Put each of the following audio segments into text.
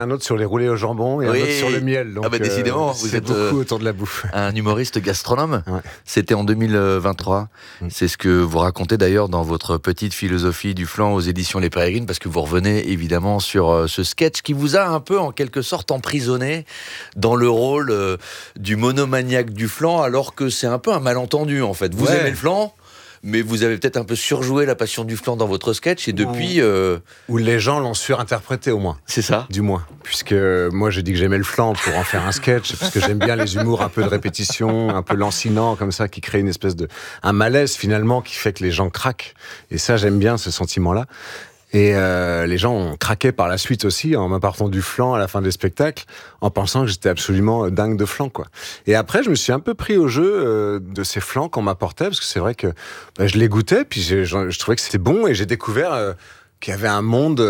Un autre sur les roulés au jambon et un autre sur le miel. Donc, décidément, vous êtes beaucoup autour de la bouffe. Un humoriste gastronome. Ouais. C'était en 2023. C'est ce que vous racontez d'ailleurs dans votre petite philosophie du flan aux éditions Les Pérégrines, parce que vous revenez évidemment sur ce sketch qui vous a un peu en quelque sorte emprisonné dans le rôle du monomaniaque du flan, alors que c'est un peu un malentendu en fait. Vous aimez le flan, mais vous avez peut-être un peu surjoué la passion du flan dans votre sketch et depuis... Où les gens l'ont surinterprété au moins. C'est ça. Du moins. Puisque moi j'ai dit que j'aimais le flan pour en faire un sketch, parce que j'aime bien les humours un peu de répétition, un peu lancinant comme ça, qui crée une espèce de... un malaise finalement qui fait que les gens craquent. Et ça j'aime bien ce sentiment-là. Et les gens ont craqué par la suite aussi en m'apportant du flan à la fin des spectacles, en pensant que j'étais absolument dingue de flan, quoi. Et après, je me suis un peu pris au jeu de ces flans qu'on m'apportait, parce que c'est vrai que je les goûtais, puis je trouvais que c'était bon, et j'ai découvert qu'il y avait un monde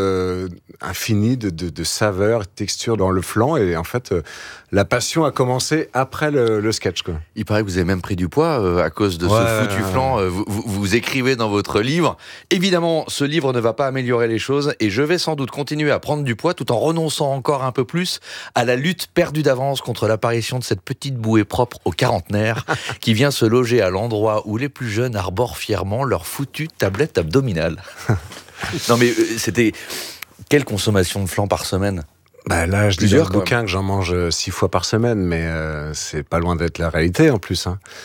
infini de saveurs, de textures dans le flan, et en fait, la passion a commencé après le sketch, quoi. Il paraît que vous avez même pris du poids à cause de ce foutu flan. Vous écrivez dans votre livre. Évidemment, ce livre ne va pas améliorer les choses et je vais sans doute continuer à prendre du poids tout en renonçant encore un peu plus à la lutte perdue d'avance contre l'apparition de cette petite bouée propre aux quarantenaires qui vient se loger à l'endroit où les plus jeunes arborent fièrement leur foutue tablette abdominale. Non mais c'était... Quelle consommation de flan par semaine ? Là, je dis dans le bouquin que j'en mange 6 fois par semaine, mais c'est pas loin d'être la réalité en plus.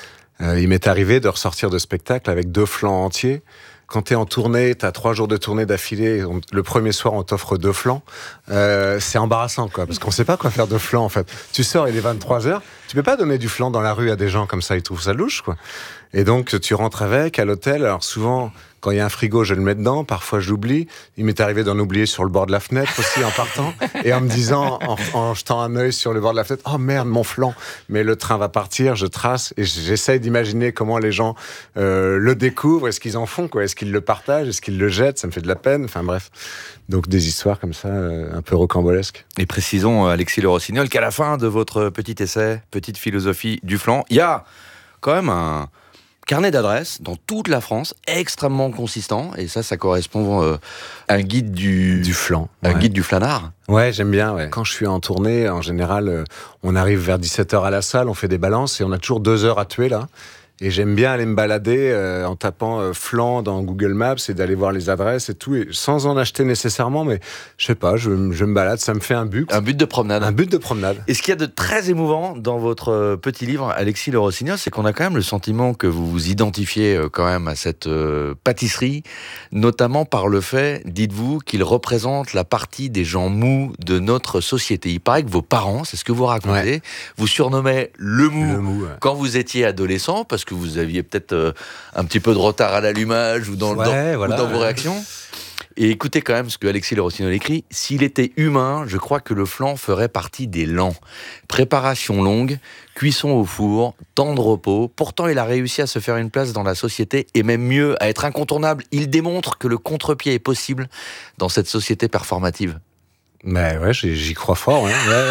Il m'est arrivé de ressortir de spectacle avec 2 flans entiers. Quand t'es en tournée, t'as 3 jours de tournée d'affilée, le premier soir on t'offre 2 flans, c'est embarrassant, quoi, parce qu'on sait pas quoi faire de flans en fait. Tu sors, il est 23h, tu peux pas donner du flan dans la rue à des gens comme ça, ils trouvent ça louche, quoi. Et donc tu rentres avec à l'hôtel, alors souvent... Quand il y a un frigo, je le mets dedans. Parfois, je l'oublie. Il m'est arrivé d'en oublier sur le bord de la fenêtre aussi en partant. Et en me disant, en jetant un œil sur le bord de la fenêtre, oh merde, mon flan. Mais le train va partir, je trace et j'essaye d'imaginer comment les gens le découvrent. Est-ce qu'ils en font, quoi ? Est-ce qu'ils le partagent ? Est-ce qu'ils le jettent ? Ça me fait de la peine. Enfin bref. Donc des histoires comme ça, un peu rocambolesques. Et précisons, Alexis Le Rossignol, qu'à la fin de votre petit essai, petite philosophie du flan, il y a quand même un carnet d'adresses dans toute la France, extrêmement consistant, et ça correspond à un guide du flan. Un guide du flanard. Ouais, j'aime bien, ouais. Quand je suis en tournée, en général, on arrive vers 17h à la salle, on fait des balances, et on a toujours 2 heures à tuer, là. Et j'aime bien aller me balader en tapant flan dans Google Maps et d'aller voir les adresses et tout, et sans en acheter nécessairement, mais je sais pas, je me balade, ça me fait un but. Un but de promenade. Un but de promenade. Et ce qu'il y a de très émouvant dans votre petit livre, Alexis Le Rossignol, c'est qu'on a quand même le sentiment que vous vous identifiez quand même à cette pâtisserie, notamment par le fait, dites-vous, qu'il représente la partie des gens mous de notre société. Il paraît que vos parents, c'est ce que vous racontez, vous surnommaient le mou, quand vous étiez adolescent, parce que vous aviez peut-être un petit peu de retard à l'allumage ou dans vos réactions. Et écoutez quand même ce que Alexis Le Rossignol écrit. « S'il était humain, je crois que le flan ferait partie des lents. Préparation longue, cuisson au four, temps de repos. Pourtant, il a réussi à se faire une place dans la société et même mieux, à être incontournable. Il démontre que le contre-pied est possible dans cette société performative. » Mais ouais, j'y crois fort.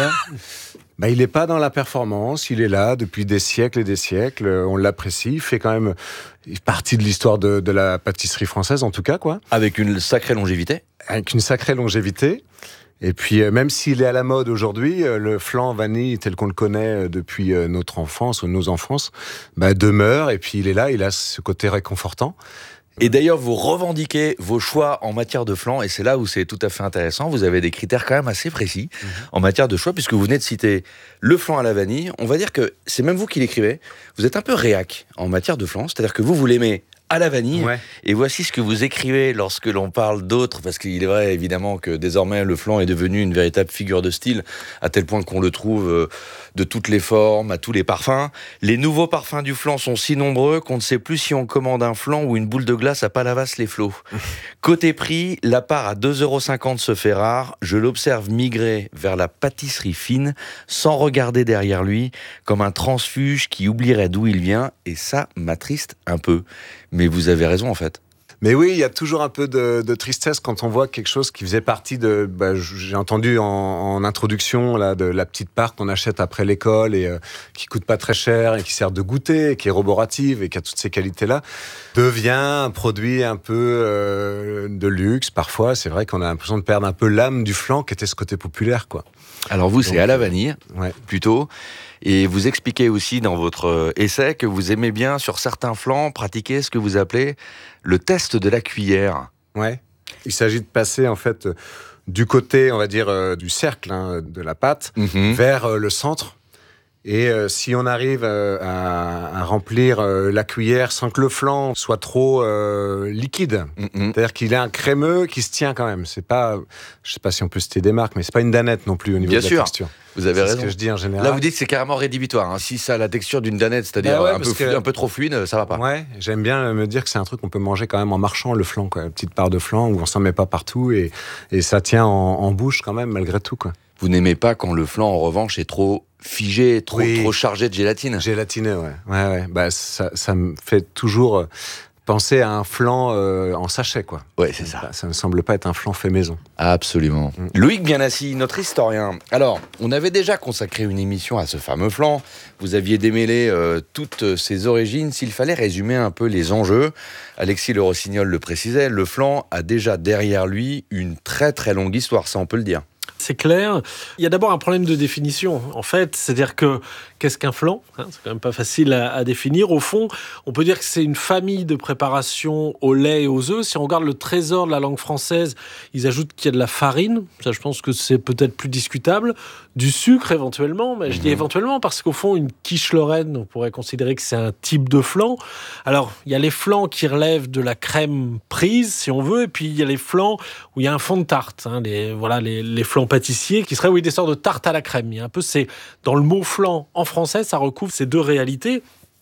Il n'est pas dans la performance, il est là depuis des siècles et des siècles, on l'apprécie, il fait quand même partie de l'histoire de la pâtisserie française en tout cas, quoi. Avec une sacrée longévité. Avec une sacrée longévité. Et puis même s'il est à la mode aujourd'hui, le flan vanille tel qu'on le connaît depuis notre enfance ou nos enfances, demeure, et puis il est là, il a ce côté réconfortant. Et d'ailleurs, vous revendiquez vos choix en matière de flan, et c'est là où c'est tout à fait intéressant. Vous avez des critères quand même assez précis en matière de choix, puisque vous venez de citer le flan à la vanille. On va dire que c'est même vous qui l'écrivez. Vous êtes un peu réac en matière de flan, c'est-à-dire que vous l'aimez à la vanille. Ouais. Et voici ce que vous écrivez lorsque l'on parle d'autres, parce qu'il est vrai évidemment que désormais le flan est devenu une véritable figure de style, à tel point qu'on le trouve de toutes les formes, à tous les parfums. Les nouveaux parfums du flan sont si nombreux qu'on ne sait plus si on commande un flan ou une boule de glace à Palavas-les-Flots. Côté prix, la part à 2,50 € se fait rare. Je l'observe migrer vers la pâtisserie fine, sans regarder derrière lui, comme un transfuge qui oublierait d'où il vient, et ça m'attriste un peu. Mais vous avez raison, en fait. Mais oui, il y a toujours un peu de tristesse quand on voit quelque chose qui faisait partie de... j'ai entendu en introduction là, de la petite part qu'on achète après l'école et qui coûte pas très cher et qui sert de goûter, et qui est roborative et qui a toutes ces qualités-là, devient un produit un peu de luxe. Parfois, c'est vrai qu'on a l'impression de perdre un peu l'âme du flan qui était ce côté populaire, quoi. Alors vous, c'est à la vanille, ouais. Plutôt. Et vous expliquez aussi dans votre essai que vous aimez bien, sur certains flans, pratiquer ce que vous appelez le test de la cuillère. Ouais. Il s'agit de passer, en fait, du côté, on va dire, du cercle de la pâte vers le centre. Et si on arrive à remplir la cuillère sans que le flan soit trop liquide, c'est-à-dire qu'il est un crémeux qui se tient quand même. C'est pas, je sais pas si on peut citer des marques, mais c'est pas une danette non plus au niveau de la texture. Vous avez raison. C'est ce que je dis en général. Là, vous dites que c'est carrément rédhibitoire. Hein. Si ça a la texture d'une danette, c'est-à-dire un peu trop fluide, ça va pas. Ouais, j'aime bien me dire que c'est un truc qu'on peut manger quand même en marchant, le flan, quoi. Une petite part de flan où on s'en met pas partout et ça tient en bouche quand même malgré tout, quoi. Vous n'aimez pas quand le flan, en revanche, est trop figé, trop chargé de gélatine. Gélatiné, ouais. Bah, ça me fait toujours penser à un flan en sachet, quoi. Ouais, c'est ça. Ça ne semble pas être un flan fait maison. Absolument. Loïc Bienassi, notre historien. Alors, on avait déjà consacré une émission à ce fameux flan. Vous aviez démêlé toutes ses origines. S'il fallait résumer un peu les enjeux, Alexis Le Rossignol le précisait, le flan a déjà derrière lui une très très longue histoire, ça on peut le dire. C'est clair. Il y a d'abord un problème de définition, en fait. C'est-à-dire que, qu'est-ce qu'un flan ? C'est quand même pas facile à définir. Au fond, on peut dire que c'est une famille de préparation au lait et aux œufs. Si on regarde le trésor de la langue française, ils ajoutent qu'il y a de la farine. Ça, je pense que c'est peut-être plus discutable. Du sucre, éventuellement. Mais je dis éventuellement parce qu'au fond, une quiche lorraine, on pourrait considérer que c'est un type de flan. Alors, il y a les flans qui relèvent de la crème prise, si on veut. Et puis, il y a les flans où il y a un fond de tarte. Les flans pâtissiers qui seraient des sortes de tartes à la crème. Il y a un peu, c'est dans le mot flan en français, ça recouvre ces deux réalités.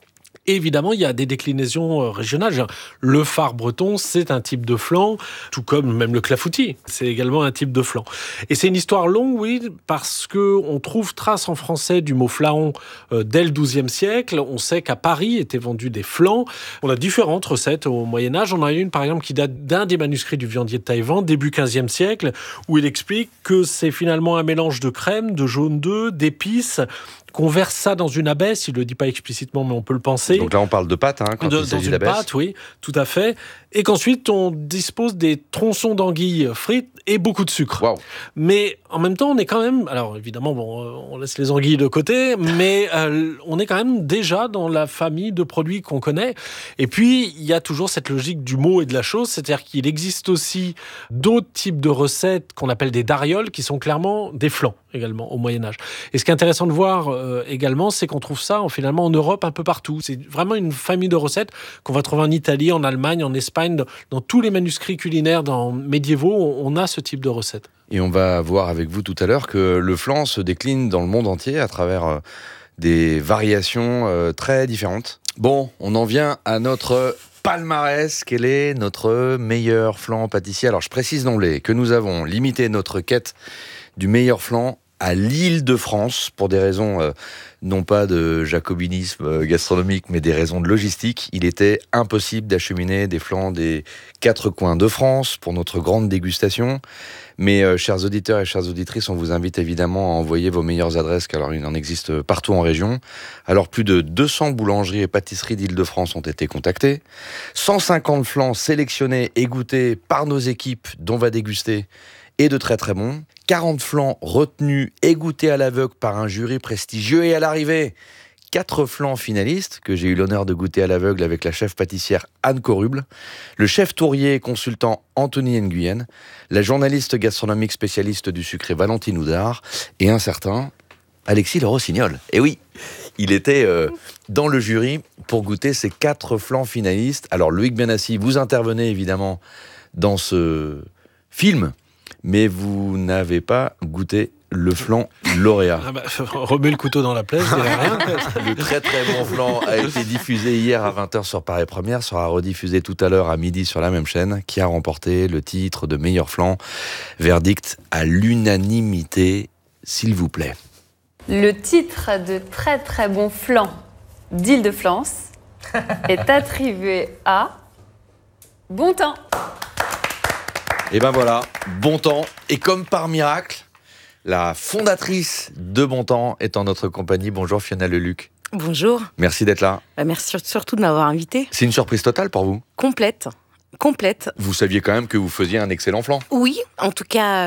Et évidemment, il y a des déclinaisons régionales. Le phare breton, c'est un type de flan, tout comme même le clafoutis, c'est également un type de flan. Et c'est une histoire longue, oui, parce qu'on trouve trace en français du mot flaon dès le XIIe siècle. On sait qu'à Paris étaient vendus des flans. On a différentes recettes au Moyen-Âge. On en a une, par exemple, qui date d'un des manuscrits du viandier de Taïwan, début XVe siècle, où il explique que c'est finalement un mélange de crème, de jaune d'œuf, d'épices, qu'on verse ça dans une abaisse, il ne le dit pas explicitement, mais on peut le penser. Donc là, on parle de pâte, quand il s'agit d'abaisse. Dans une pâte, oui, tout à fait. Et qu'ensuite, on dispose des tronçons d'anguilles frites et beaucoup de sucre. Wow. Mais en même temps, on est quand même... Alors évidemment, on laisse les anguilles de côté, mais on est quand même déjà dans la famille de produits qu'on connaît. Et puis, il y a toujours cette logique du mot et de la chose, c'est-à-dire qu'il existe aussi d'autres types de recettes qu'on appelle des darioles, qui sont clairement des flans également au Moyen-Âge. Et ce qui est intéressant de voir également, c'est qu'on trouve ça finalement en Europe un peu partout. C'est vraiment une famille de recettes qu'on va trouver en Italie, en Allemagne, en Espagne, dans tous les manuscrits culinaires médiévaux, on a ce type de recettes. Et on va voir avec vous tout à l'heure que le flan se décline dans le monde entier à travers des variations très différentes. Bon, on en vient à notre palmarès. Quel est notre meilleur flan pâtissier ? Alors je précise d'emblée que nous avons limité notre quête du meilleur flan à l'Île-de-France, pour des raisons non pas de jacobinisme gastronomique, mais des raisons de logistique. Il était impossible d'acheminer des flans des 4 coins de France pour notre grande dégustation. Mais chers auditeurs et chères auditrices, on vous invite évidemment à envoyer vos meilleures adresses, car il en existe partout en région. Alors plus de 200 boulangeries et pâtisseries d'Île-de-France ont été contactées. 150 flans sélectionnés et goûtés par nos équipes, dont va déguster, et de très très bons. 40 flans retenus et goûtés à l'aveugle par un jury prestigieux. Et à l'arrivée, 4 flans finalistes que j'ai eu l'honneur de goûter à l'aveugle avec la chef pâtissière Anne Coruble, le chef tourier et consultant Anthony Nguyen, la journaliste gastronomique spécialiste du sucré Valentine Oudard et un certain Alexis Le Rossignol. Et oui, il était dans le jury pour goûter ces 4 flans finalistes. Alors Loïc Bienassi, vous intervenez évidemment dans ce film, mais vous n'avez pas goûté le flan lauréat. Remets le couteau dans la plaie, je dirais rien. Le très très bon flan a été diffusé hier à 20h sur Paris Première, sera rediffusé tout à l'heure à midi sur la même chaîne, qui a remporté le titre de meilleur flan. Verdict à l'unanimité, s'il vous plaît. Le titre de très très bon flan d'Île-de-France est attribué à Bon temps. Et ben voilà, Bon Temps. Et comme par miracle, la fondatrice de Bon Temps est en notre compagnie. Bonjour Fiona Leluc. Bonjour. Merci d'être là. Merci surtout de m'avoir invité. C'est une surprise totale pour vous? Complète. Vous saviez quand même que vous faisiez un excellent flan? Oui, en tout cas,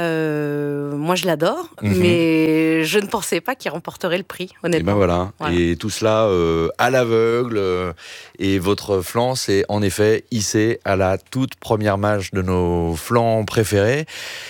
moi je l'adore, mais je ne pensais pas qu'il remporterait le prix, Et honnêtement. ben voilà. Et tout cela à l'aveugle. Et votre flan s'est en effet hissé à la toute première marche de nos flans préférés.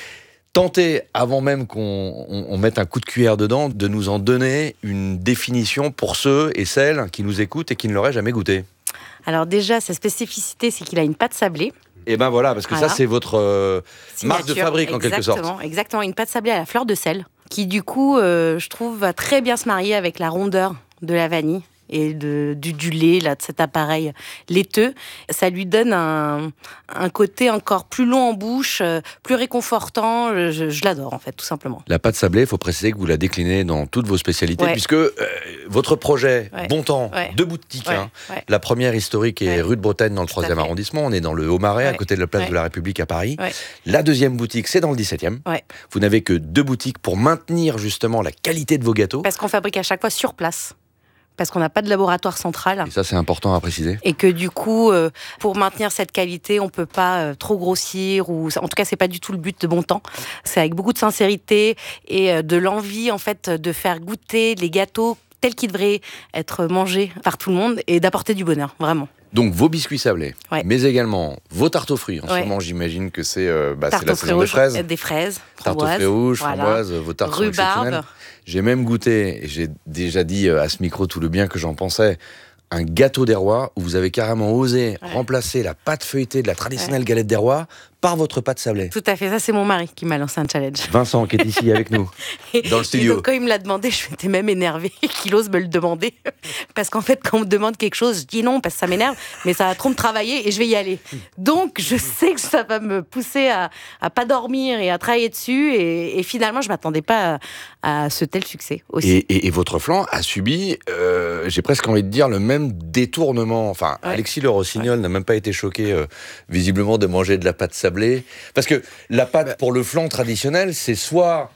Tentez, avant même qu'on mette un coup de cuillère dedans, de nous en donner une définition pour ceux et celles qui nous écoutent et qui ne l'auraient jamais goûté. Alors déjà, sa spécificité, c'est qu'il a une pâte sablée. Et ben voilà, parce que ça c'est votre marque de fabrique en quelque sorte. Exactement, une pâte sablée à la fleur de sel, qui du coup, je trouve, va très bien se marier avec la rondeur de la vanille et du lait, là, de cet appareil laiteux. Ça lui donne un côté encore plus long en bouche, plus réconfortant. Je l'adore, en fait, tout simplement. La pâte sablée, il faut préciser que vous la déclinez dans toutes vos spécialités, puisque votre projet, Bon Temps, 2 boutiques. La première historique est rue de Bretagne, dans le 3e arrondissement. On est dans le Haut-Marais, à côté de la place de la République à Paris. La deuxième boutique, c'est dans le 17e. Vous n'avez que 2 boutiques pour maintenir justement la qualité de vos gâteaux. Parce qu'on fabrique à chaque fois sur place. Parce qu'on n'a pas de laboratoire central. Et ça, c'est important à préciser. Et que du coup, pour maintenir cette qualité, on ne peut pas trop grossir. En tout cas, ce n'est pas du tout le but de Bon Temps. C'est avec beaucoup de sincérité et de l'envie, en fait, de faire goûter les gâteaux tels qu'ils devraient être mangés par tout le monde et d'apporter du bonheur, vraiment. Donc vos biscuits sablés, mais également vos tartes aux fruits. En ce moment, j'imagine que c'est la saison des fraises. Des fraises, tartes aux fruits rouges, framboises, vos tartes sont exceptionnelles. J'ai même goûté, et j'ai déjà dit à ce micro tout le bien que j'en pensais, un gâteau des rois où vous avez carrément osé remplacer la pâte feuilletée de la traditionnelle galette des rois par votre pâte sablée. Tout à fait, ça c'est mon mari qui m'a lancé un challenge. Vincent qui est ici avec nous, dans le studio. Et donc quand il me l'a demandé, je m'étais même énervée qu'il ose me le demander. Parce qu'en fait, quand on me demande quelque chose, je dis non parce que ça m'énerve, mais ça va trop me travailler et je vais y aller. Donc je sais que ça va me pousser à pas dormir et à travailler dessus. Et finalement, je m'attendais pas à ce tel succès aussi. Et votre flan a subi, j'ai presque envie de dire, le même détournement. Enfin, Alexis Le Rossignol n'a même pas été choqué, visiblement, de manger de la pâte sablée. Parce que la pâte pour le flan traditionnel, c'est soit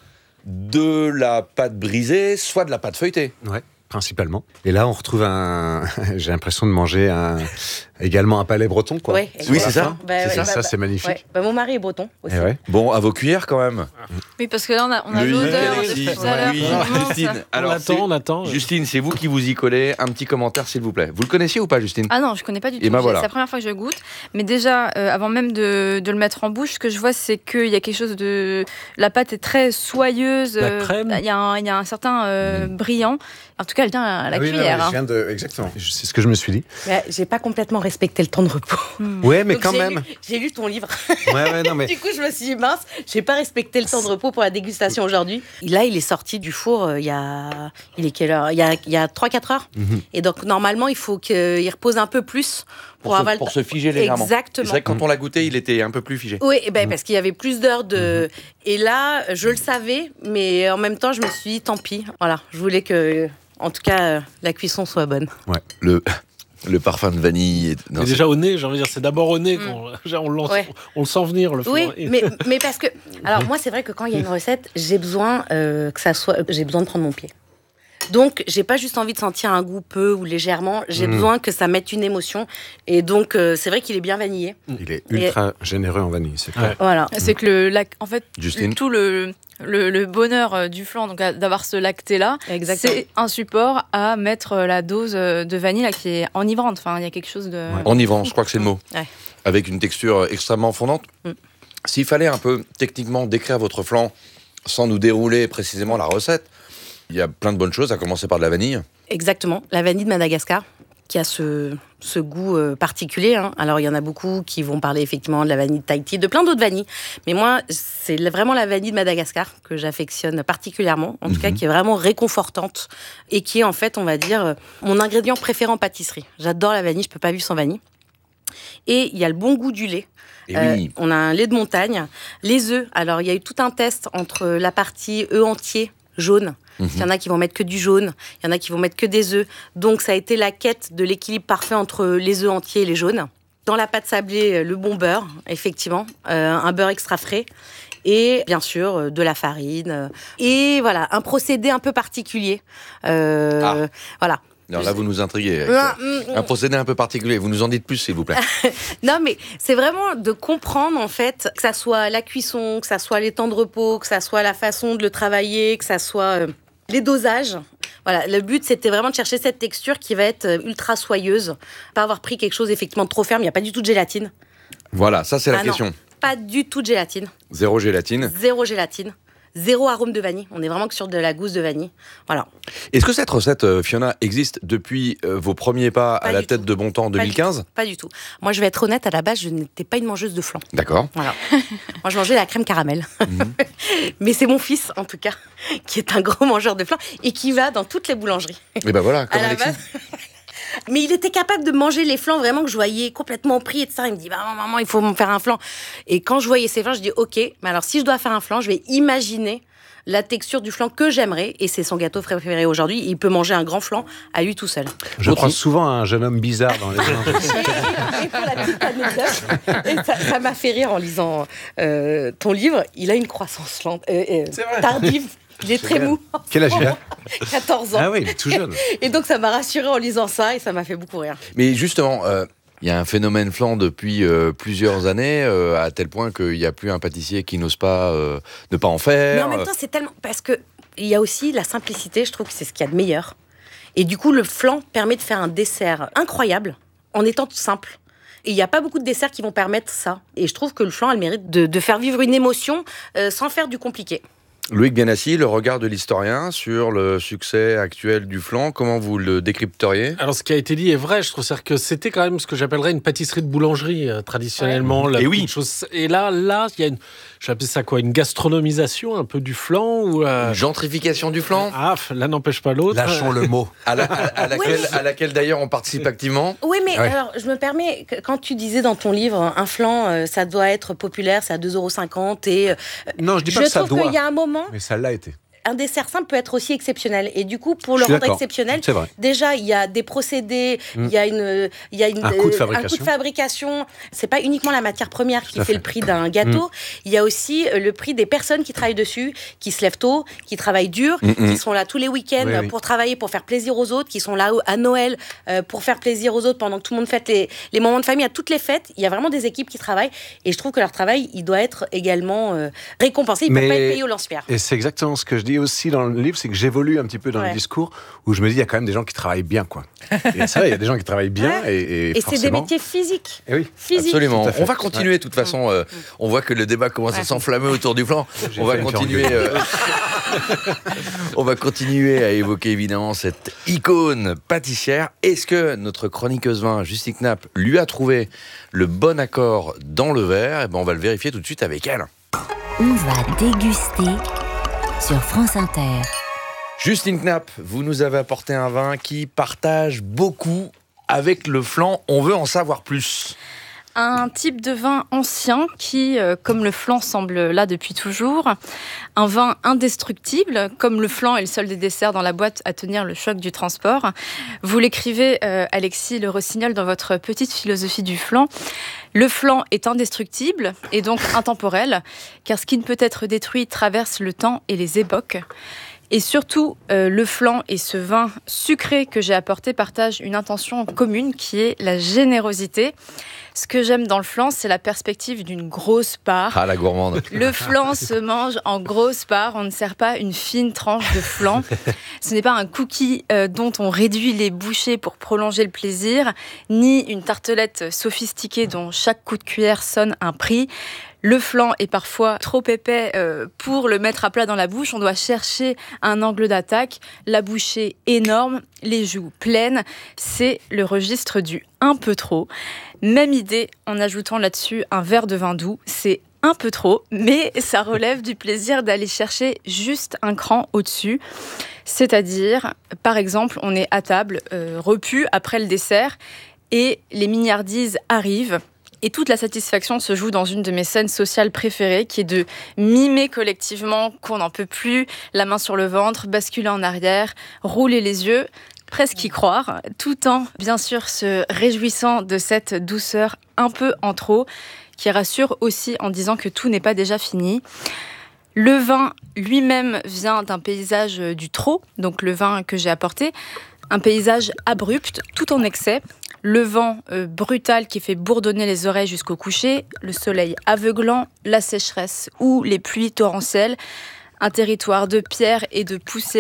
de la pâte brisée, soit de la pâte feuilletée. Ouais, principalement. Et là, on retrouve j'ai l'impression de manger également un palais breton, quoi. Oui, c'est ça. Ça, c'est magnifique. Mon mari est breton aussi. Bon, à vos cuillères quand même. Oui, parce que là, on a l'odeur depuis tout à l'heure. Justine, alors, on attend. Justine, c'est vous qui vous y collez. Un petit commentaire, s'il vous plaît. Vous le connaissiez ou pas, Justine? Ah non, je connais pas du tout. C'est la première fois que je goûte. Mais déjà, avant même de le mettre en bouche, ce que je vois, c'est qu'il y a quelque chose de... La pâte est très soyeuse. La crème. Il y a un certain brillant. En tout cas, elle vient à la cuillère. Exactement. C'est ce que je me suis dit. J'ai pas complètement respecté le temps de repos. Ouais, mais donc quand même. J'ai lu ton livre. Non, mais... Du coup, je me suis dit, mince, j'ai pas respecté le temps de repos pour la dégustation aujourd'hui. Là, il est sorti du four il y a quelle heure? Il y a 3-4 heures. Et donc, normalement, il faut qu'il repose un peu plus pour se figer légèrement. Exactement. C'est vrai que quand on l'a goûté, il était un peu plus figé. Oui, parce qu'il y avait plus d'heures de... Et là, je le savais, mais en même temps, je me suis dit, tant pis. Voilà, je voulais que, en tout cas, la cuisson soit bonne. Ouais. Le parfum de vanille. C'est déjà au nez, j'ai envie de dire, c'est d'abord au nez on le sent venir, le flan. Oui, mais parce que... Alors, moi, c'est vrai que quand il y a une recette, j'ai besoin j'ai besoin de prendre mon pied. Donc, j'ai pas juste envie de sentir un goût peu ou légèrement, j'ai besoin que ça mette une émotion. Et donc, c'est vrai qu'il est bien vanillé. Il est ultra généreux en vanille, c'est clair. Voilà. C'est que en fait, Justine. tout le bonheur du flan, donc d'avoir ce lacté-là, c'est un support à mettre la dose de vanille là, qui est enivrante. Enfin, il y a quelque chose de... Enivrant, je crois que c'est le mot. Ouais. Avec une texture extrêmement fondante. S'il fallait un peu techniquement décrire votre flan sans nous dérouler précisément la recette, il y a plein de bonnes choses, à commencer par de la vanille. Exactement, la vanille de Madagascar, qui a ce goût particulier. Alors, il y en a beaucoup qui vont parler effectivement de la vanille de Tahiti, de plein d'autres vanilles. Mais moi, c'est vraiment la vanille de Madagascar que j'affectionne particulièrement, en tout cas, qui est vraiment réconfortante et qui est, en fait, on va dire, mon ingrédient préféré en pâtisserie. J'adore la vanille, je ne peux pas vivre sans vanille. Et il y a le bon goût du lait. On a un lait de montagne. Les œufs, alors, il y a eu tout un test entre la partie œufs entiers, jaune. Il y en a qui vont mettre que du jaune, il y en a qui vont mettre que des œufs. Donc, ça a été la quête de l'équilibre parfait entre les œufs entiers et les jaunes. Dans la pâte sablée, le bon beurre, effectivement, un beurre extra frais. Et bien sûr, de la farine. Et voilà, un procédé un peu particulier. Voilà. Alors là, vous nous intriguez. Un procédé un peu particulier. Vous nous en dites plus, s'il vous plaît. Non, mais c'est vraiment de comprendre, en fait, que ça soit la cuisson, que ça soit les temps de repos, que ça soit la façon de le travailler, que ça soit les dosages. Voilà, le but, c'était vraiment de chercher cette texture qui va être ultra soyeuse. Pas avoir pris quelque chose, effectivement, de trop ferme. Il n'y a pas du tout de gélatine. Voilà, ça, c'est la question. Non, pas du tout de gélatine. Zéro gélatine. Zéro gélatine. Zéro arôme de vanille. On est vraiment que sur de la gousse de vanille. Voilà. Est-ce que cette recette, Fiona, existe depuis vos premiers pas à la tête de Bon Temps en 2015 ? Pas du tout. Moi, je vais être honnête, à la base, je n'étais pas une mangeuse de flan. D'accord. Voilà. Moi, je mangeais la crème caramel. Mais c'est mon fils, en tout cas, qui est un gros mangeur de flan et qui va dans toutes les boulangeries. Et ben voilà, comme Alexis. Mais il était capable de manger les flans vraiment que je voyais complètement pris et de ça. Il me dit, maman, il faut me faire un flan. Et quand je voyais ces flans, je dis, ok, mais alors si je dois faire un flan, je vais imaginer la texture du flan que j'aimerais. Et c'est son gâteau préféré aujourd'hui. Il peut manger un grand flan à lui tout seul. Je crois souvent à un jeune homme bizarre dans les boulangeries. Et pour la petite anecdote, ça m'a fait rire en lisant ton livre. Il a une croissance lente, tardive. Il est très mou. Quel âge il a ? 14 ans. Ah oui, il est tout jeune. Et donc, ça m'a rassurée en lisant ça et ça m'a fait beaucoup rire. Mais justement, il y a un phénomène flan depuis plusieurs années, à tel point qu'il n'y a plus un pâtissier qui n'ose pas ne pas en faire. Mais en même temps, c'est tellement... Parce qu'il y a aussi la simplicité, je trouve que c'est ce qu'il y a de meilleur. Et du coup, le flan permet de faire un dessert incroyable en étant tout simple. Et il n'y a pas beaucoup de desserts qui vont permettre ça. Et je trouve que le flan a le mérite de faire vivre une émotion sans faire du compliqué. Loïc Bienassi, le regard de l'historien sur le succès actuel du flan, comment vous le décrypteriez ? Alors, ce qui a été dit est vrai, je trouve. C'est-à-dire que c'était quand même ce que j'appellerais une pâtisserie de boulangerie, traditionnellement. Ouais. La Et oui. chose. Et là, il y a une... J'appelle ça quoi ? Une gastronomisation un peu du flan ou Une gentrification du flan ? Ah, l'un n'empêche pas l'autre. Lâchons le mot. À laquelle d'ailleurs on participe activement. Oui, mais alors, je me permets, quand tu disais dans ton livre, un flan, ça doit être populaire, c'est à 2,50 € et... Non, je dis pas que ça doit. Je trouve qu'il y a un moment... Mais ça l'a été. Un dessert simple peut être aussi exceptionnel. Et du coup, pour le rendre exceptionnel, déjà, il y a des procédés, il y a un coût de fabrication. C'est pas uniquement la matière première qui fait le prix d'un gâteau. Il y a aussi le prix des personnes qui travaillent dessus, qui se lèvent tôt, qui travaillent dur, qui sont là tous les week-ends pour travailler, pour faire plaisir aux autres, qui sont là à Noël pour faire plaisir aux autres pendant que tout le monde fête les moments de famille. À toutes les fêtes, il y a vraiment des équipes qui travaillent. Et je trouve que leur travail, il doit être également récompensé. Il ne peut pas être payé au lance-pierre. Et c'est exactement ce que je dis aussi dans le livre, c'est que j'évolue un petit peu dans le discours où je me dis il y a quand même des gens qui travaillent bien, quoi. Et c'est vrai, il y a des gens qui travaillent bien et c'est des métiers physiques. Et oui, physique. Absolument. On va continuer de toute façon. On voit que le débat commence à s'enflammer autour du flan. On va continuer. On va continuer à évoquer évidemment cette icône pâtissière. Est-ce que notre chroniqueuse vin, Justine Knapp, lui a trouvé le bon accord dans le verre ? On va le vérifier tout de suite avec elle. On va déguster sur France Inter. Justine Knapp, vous nous avez apporté un vin qui partage beaucoup avec le flan. On veut en savoir plus. Un type de vin ancien qui, comme le flan, semble là depuis toujours. Un vin indestructible, comme le flan est le seul des desserts dans la boîte à tenir le choc du transport. Vous l'écrivez, Alexis Le Rossignol, dans votre petite philosophie du flan. Le flan est indestructible et donc intemporel, car ce qui ne peut être détruit traverse le temps et les époques. Et surtout, le flan et ce vin sucré que j'ai apporté partagent une intention commune qui est la générosité. Ce que j'aime dans le flan, c'est la perspective d'une grosse part. Ah, la gourmande. Le flan se mange en grosse part. On ne sert pas une fine tranche de flan. Ce n'est pas un cookie dont on réduit les bouchées pour prolonger le plaisir, ni une tartelette sophistiquée dont chaque coup de cuillère sonne un prix. Le flan est parfois trop épais pour le mettre à plat dans la bouche. On doit chercher un angle d'attaque. La bouchée énorme, les joues pleines. C'est le registre du un peu trop. Même idée en ajoutant là-dessus un verre de vin doux. C'est un peu trop, mais ça relève du plaisir d'aller chercher juste un cran au-dessus. C'est-à-dire, par exemple, on est à table, repu après le dessert, et les mignardises arrivent. Et toute la satisfaction se joue dans une de mes scènes sociales préférées, qui est de mimer collectivement qu'on n'en peut plus, la main sur le ventre, basculer en arrière, rouler les yeux. presque y croire, tout en, bien sûr, se réjouissant de cette douceur un peu en trop, qui rassure aussi en disant que tout n'est pas déjà fini. Le vin lui-même vient d'un paysage du Trot, donc le vin que j'ai apporté, un paysage abrupt, tout en excès. Le vent brutal qui fait bourdonner les oreilles jusqu'au coucher, le soleil aveuglant, la sécheresse ou les pluies torrentielles, un territoire de pierre et de poussière